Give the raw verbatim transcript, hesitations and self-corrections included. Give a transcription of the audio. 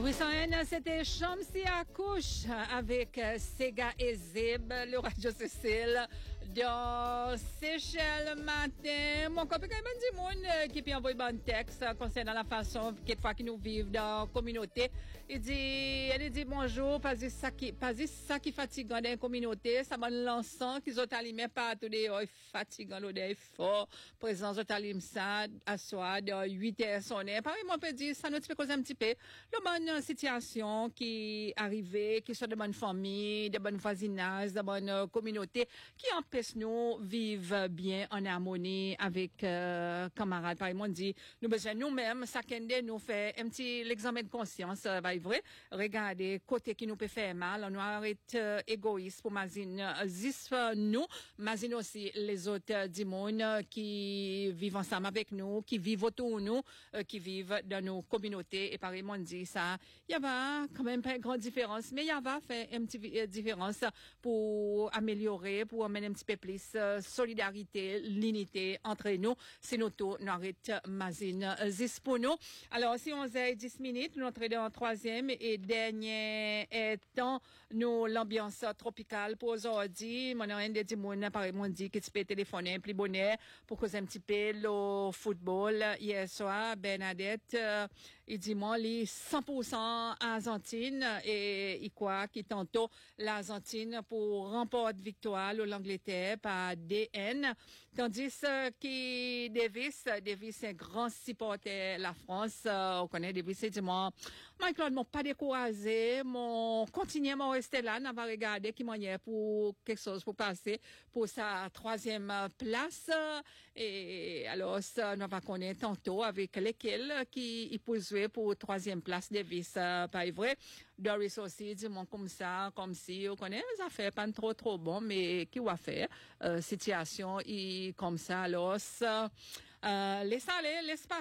Oui, ça c'était Chamsi Accouche avec Sega et Zeb, le Radio Cécile, dans Seychelles matin. Mon copain, il m'a dit, mon, qui peut envoyer un texte concernant la façon, quelquefois, qui nous vivent dans la communauté. Il dit, elle dit bonjour, pas de ça qui, pas de ça qui fatigant dans la communauté, ça m'a l'encens qu'ils ont allumé partout des heures, fatigant, l'odeur fort, présence, ont allumé ça, à soir, de huit heures sonné. Pareil, mon peut dire, ça nous fait causer un petit peu. Le bonne situation qui arrivait, qui sont de bonnes familles, de bonnes voisinages, de bonnes communautés, qui empêchent nous vivre bien en harmonie avec euh, camarades. Par exemple, on dit, nous besoin nous-mêmes, chacun de nous fait un petit l'examen de conscience, euh, va vrai, regarder côté qui nous peut faire mal, on arrête euh, égoïste pour mazine, zis nous, mazine aussi les autres euh, du monde qui vivent ensemble avec nous, qui vivent autour de nous, euh, qui vivent dans nos communautés. Et pareil, on dit ça, il y avait quand même pas une grande différence, mais il y avait fait une petite différence pour améliorer, pour amener un petit peu plus euh, solidarité, l'unité entre nous. C'est nous tous, nous arrêtons mazine zis pour nous. Alors, si on a dix minutes, nous entrons dans le troisième et dernier temps, nous, l'ambiance tropicale pour aujourd'hui. Mon un des dimounes, par exemple, dit que tu peux téléphoner, plus bonnet, pour causer un petit peu le football. Hier soir, Bernadette, euh, il dit, moi, les cent pour cent Argentine et il croit qu'il tantôt l'Argentine pour remporter victoire l'Angleterre par D N. Tandis que Davis, Davis est un grand supporter la France. Euh, on connaît Davis, il dit, moi, Michael, m'ont pas découragé, mon continuer à rester là, n'a pas regardé qui moyen pour quelque chose pour passer pour sa troisième place. Et alors, ça, nous va connaître tantôt avec lesquels qui il peut jouer pour troisième place Davis, euh, pas vrai. Doris aussi dit mon comme ça, comme si on connaît les affaires pas trop trop bon, mais qui va faire euh, situation et comme ça alors euh, laisse aller, laisse pas